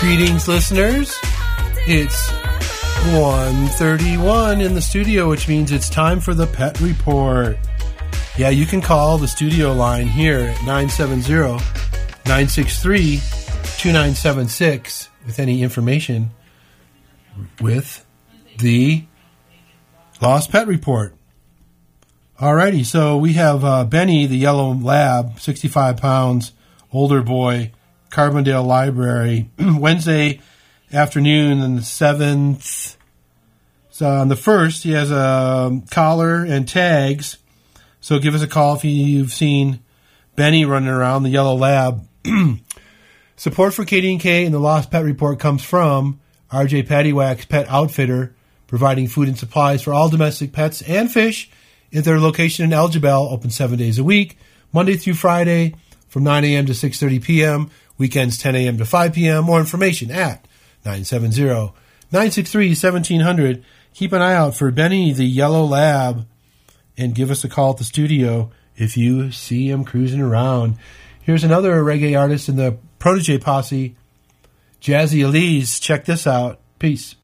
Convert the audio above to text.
Greetings, listeners. It's 1:31 in the studio, which means it's time for the Pet Report. Yeah, you can call the studio line here at 970-963-2976 with any information with the Lost Pet Report. Alrighty, so we have Benny, the yellow lab, 65 pounds, older boy, Carbondale Library, Wednesday afternoon on the 7th. So on the 1st, he has a collar and tags. So give us a call if you've seen Benny running around, the yellow lab. Support for KD&K and the Lost Pet Report comes from RJ Pattywax Pet Outfitter, providing food and supplies for all domestic pets and fish at their location in Elgibel, open 7 days a week, Monday through Friday from 9 a.m. to 6:30 p.m., weekends 10 a.m. to 5 p.m. More information at 970-963-1700. Keep an eye out for Benny, the yellow lab, and give us a call at the studio if you see him cruising around. Here's another reggae artist in the Protege Posse, Jazzy Elise. Check this out. Peace.